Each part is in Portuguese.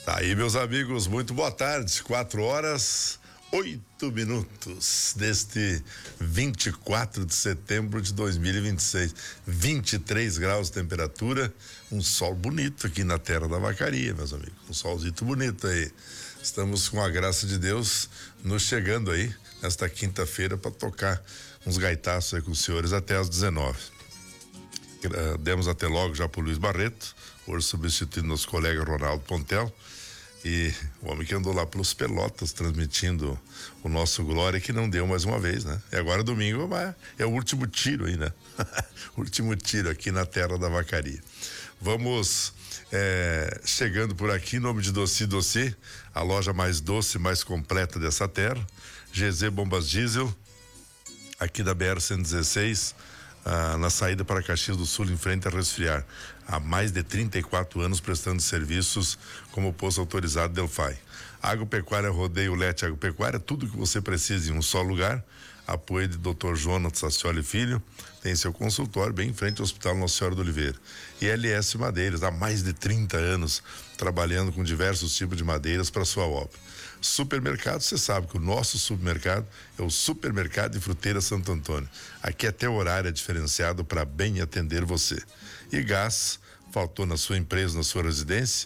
Tá aí, meus amigos, muito boa tarde. 4h08 deste 24 de setembro de 2026. 23 graus de temperatura, um sol bonito aqui na terra da Vacaria, meus amigos. Um solzito bonito aí. Estamos com a graça de Deus nos chegando aí nesta quinta-feira para tocar uns gaitaços aí com os senhores até às 19. Demos até logo já pro Luiz Barreto, hoje substituindo nosso colega Ronaldo Pontel, e o homem que andou lá pelos Pelotas transmitindo o nosso Glória, que não deu mais uma vez, né? E agora domingo é o último tiro aí, né? Último tiro aqui na terra da Vacaria. Vamos chegando por aqui em nome de Doce Doce, a loja mais doce e mais completa dessa terra. GZ Bombas Diesel, aqui da BR-116, na saída para Caxias do Sul, em frente a Resfriar. Há mais de 34 anos prestando serviços como posto autorizado Delphi. Agropecuária Rodeio Lete Agropecuária, tudo que você precisa em um só lugar. Apoio de Dr. Jonas Sacioli Filho, tem seu consultório bem em frente ao Hospital Nossa Senhora do Oliveira. E LS Madeiras, há mais de 30 anos trabalhando com diversos tipos de madeiras para sua obra. Supermercado, você sabe que o nosso supermercado é o Supermercado de Fruteira Santo Antônio. Aqui até o horário é diferenciado para bem atender você. E gás, faltou na sua empresa, na sua residência,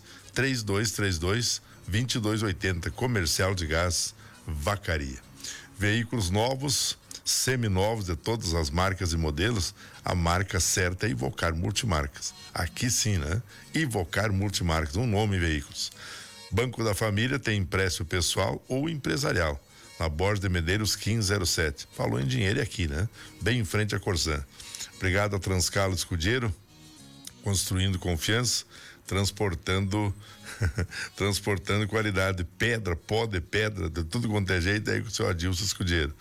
3232-2280, comercial de gás Vacaria. Veículos novos, seminovos de todas as marcas e modelos, a marca certa é Ivocar Multimarcas. Aqui sim, né? Ivocar Multimarcas, um nome em veículos. Banco da Família tem empréstimo pessoal ou empresarial, na Borges de Medeiros 1507. Falou em dinheiro aqui, né? Bem em frente à Corsã. Obrigado a Transcalo Escudeiro, construindo confiança, transportando qualidade, pedra, pó de pedra, de tudo quanto é jeito, aí com o seu Adilson Escudeiro.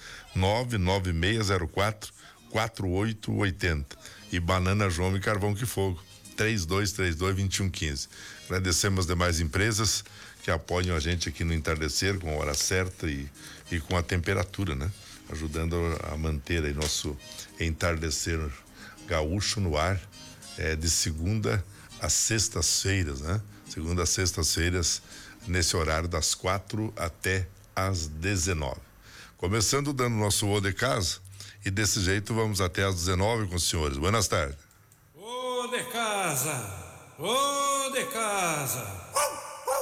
99604-4880. E Banana João e Carvão que Fogo, 3232-2115. Agradecemos as demais empresas que apoiam a gente aqui no entardecer com a hora certa e com a temperatura, né? Ajudando a manter aí nosso entardecer gaúcho no ar, de segunda às sextas-feiras, né? Segunda às sextas-feiras, nesse horário das 4 até às 19. Começando dando nosso ô de casa, e desse jeito vamos até às 19 com os senhores. Buenas tardes. Ô de casa! Ô de casa!